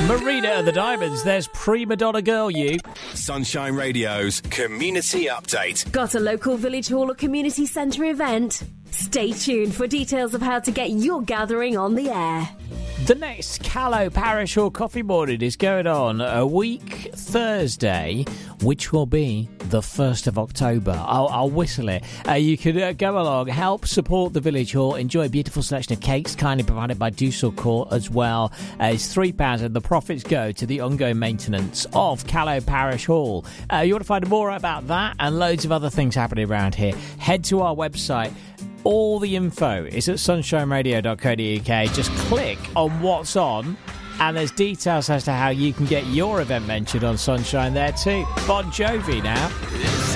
Marina and the Diamonds, there's Prima Donna Girl, you. Sunshine Radio's Community Update. Got a local village hall or community centre event? Stay tuned for details of how to get your gathering on the air. The next Callow Parish Hall Coffee Morning is going on a week Thursday, which will be the 1st of October. I'll whistle it. You can go along, help support the village hall, enjoy a beautiful selection of cakes kindly provided by Dusel Court as well. It's £3 and the profits go to the ongoing maintenance of Callow Parish Hall. You want to find more about that and loads of other things happening around here, head to our website. All the info is at sunshineradio.co.uk. Just click on what's on, and there's details as to how you can get your event mentioned on Sunshine there too. Bon Jovi now.